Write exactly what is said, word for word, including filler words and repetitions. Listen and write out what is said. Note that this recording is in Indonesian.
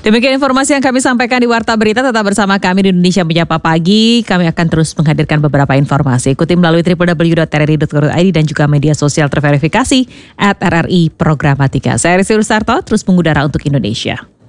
Demikian informasi yang kami sampaikan di Warta Berita. Tetap bersama kami di Indonesia Menyapa Pagi. Kami akan terus menghadirkan beberapa informasi. Ikuti melalui w w w dot r r i dot co dot i d dan juga media sosial terverifikasi at R R I Programatika. Saya Rizky Rusarto, terus mengudara untuk Indonesia.